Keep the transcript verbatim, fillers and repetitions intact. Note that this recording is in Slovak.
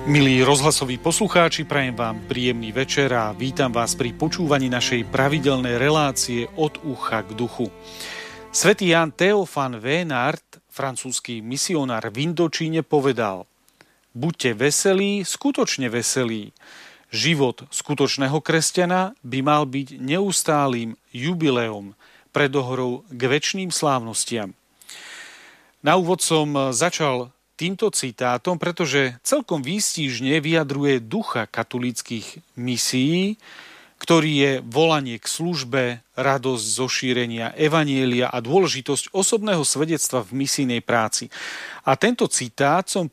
Milí rozhlasoví poslucháči, prajem vám príjemný večer a vítam vás pri počúvaní našej pravidelnej relácie Od ucha k duchu. Svätý Ján Théophane Vénard, francúzsky misionár v Indočíne, povedal: Buďte veselí, skutočne veselí. Život skutočného kresťana by mal byť neustálým jubileom, predohrou k večným slávnostiam. Na úvod som začal týmto citátom, pretože celkom výstižne vyjadruje ducha katolíckych misií, ktorý je volanie k službe, radosť zo šírenia evanjelia a dôležitosť osobného svedectva v misijnej práci. A tento citát som